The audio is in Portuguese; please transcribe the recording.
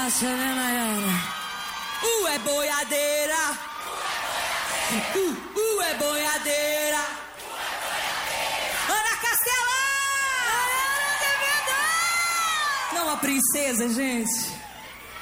massa, né, Maiara? É boiadeira. É boiadeira. Ana Castela! Não, a princesa, gente.